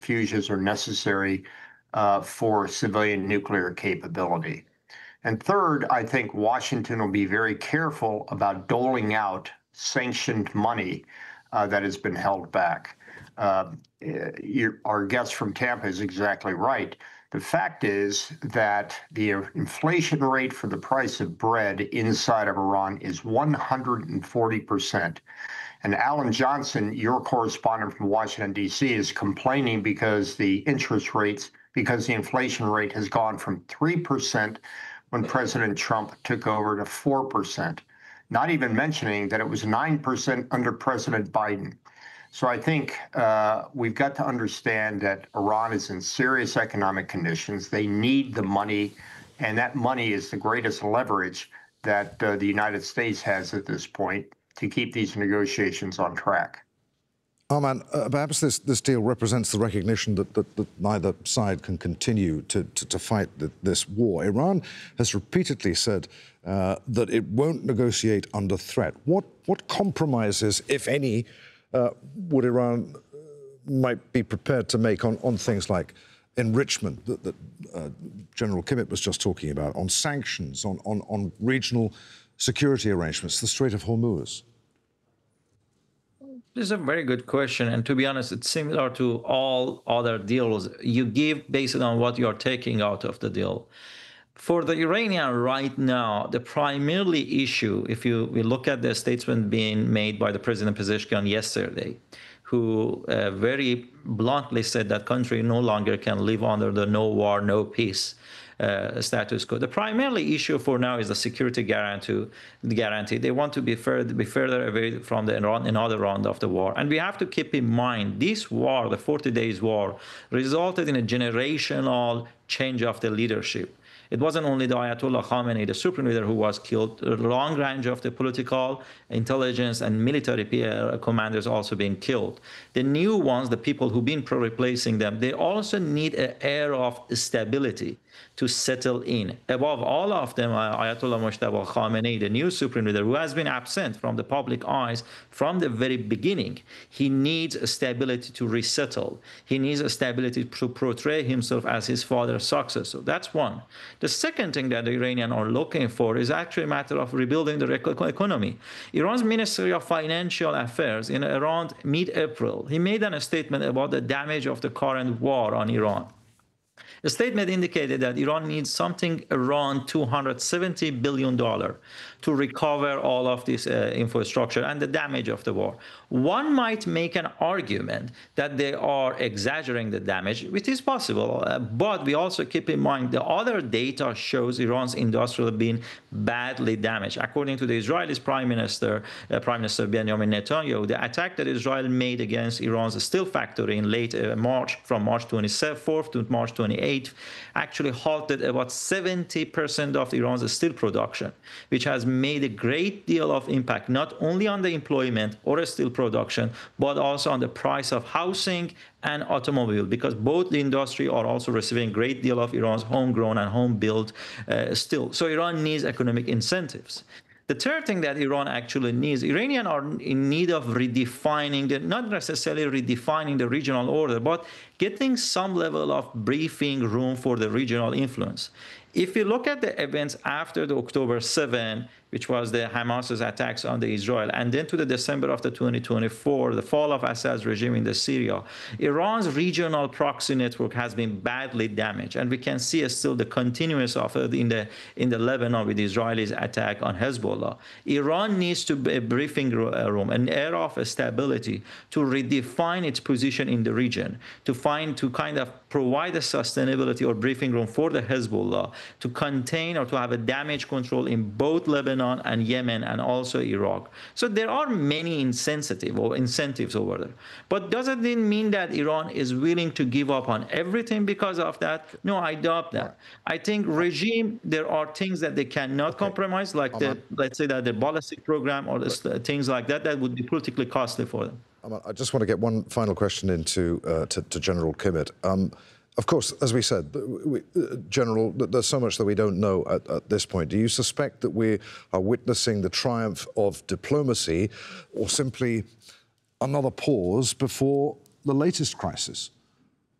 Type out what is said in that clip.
centrifuges are necessary for civilian nuclear capability. And third, I think Washington will be very careful about doling out sanctioned money that has been held back. Our guest from Tampa is exactly right. The fact is that the inflation rate for the price of bread inside of Iran is 140%. And Alan Johnson, your correspondent from Washington, D.C., is complaining because the inflation rate has gone from 3% when President Trump took over to 4%, not even mentioning that it was 9% under President Biden. So I think we've got to understand that Iran is in serious economic conditions. They need the money, and that money is the greatest leverage that the United States has at this point to keep these negotiations on track. Arman, perhaps this deal represents the recognition that neither side can continue to fight this war. Iran has repeatedly said that it won't negotiate under threat. What compromises, if any, would Iran might be prepared to make on things like enrichment that General Kimmitt was just talking about, on sanctions, on regional security arrangements, the Strait of Hormuz? This is a very good question. And to be honest, it's similar to all other deals. You give based on what you're taking out of the deal. For the Iranian right now, the primary issue, if we look at the statement being made by the President Pezeshkian yesterday, who very bluntly said that country no longer can live under the no war, no peace status quo. The primary issue for now is the security guarantee. They want to be further away from another round of the war. And we have to keep in mind, this war, the 40 days war, resulted in a generational change of the leadership. It wasn't only the Ayatollah Khamenei, the supreme leader, who was killed. A long range of the political, intelligence, and military commanders also being killed. The new ones, the people who've been replacing them, they also need an air of stability to settle in. Above all of them, Ayatollah Mojtaba Khamenei, the new supreme leader, who has been absent from the public eyes from the very beginning, he needs a stability to resettle. He needs a stability to portray himself as his father's successor. That's one. The second thing that the Iranians are looking for is actually a matter of rebuilding the economy. Iran's Ministry of Financial Affairs, in around mid-April, he made a statement about the damage of the current war on Iran. The statement indicated that Iran needs something around $270 billion to recover all of this infrastructure and the damage of the war. One might make an argument that they are exaggerating the damage, which is possible, but we also keep in mind the other data shows Iran's industrial being badly damaged. According to the Israeli Prime Minister Benjamin Netanyahu, the attack that Israel made against Iran's steel factory in late March, from March 24th to March 28th, actually halted about 70% of Iran's steel production, which has made a great deal of impact, not only on the employment or steel production, but also on the price of housing and automobile, because both the industry are also receiving a great deal of Iran's homegrown and home-built steel. So Iran needs economic incentives. The third thing that Iran actually needs, Iranians are in need of redefining, not necessarily redefining the regional order, but getting some level of briefing room for the regional influence. If you look at the events after the October 7, which was the Hamas's attacks on the Israel, and then to the December of the 2024, the fall of Assad's regime in the Syria, Iran's regional proxy network has been badly damaged, and we can see still the continuance of it in the Lebanon with Israelis' attack on Hezbollah. Iran needs to be a briefing room, an era of stability to redefine its position in the region, to kind of provide a sustainability or briefing room for the Hezbollah, to contain or to have a damage control in both Lebanon and Yemen and also Iraq. So there are many incentives over there. But does it mean that Iran is willing to give up on everything because of that? No, I doubt that. I think there are things that they cannot compromise, like let's say that the ballistic program or things like that, that would be politically costly for them. I just want to get one final question into to General Kimmitt. Of course, as we said, General, there's so much that we don't know at this point. Do you suspect that we are witnessing the triumph of diplomacy or simply another pause before the latest crisis?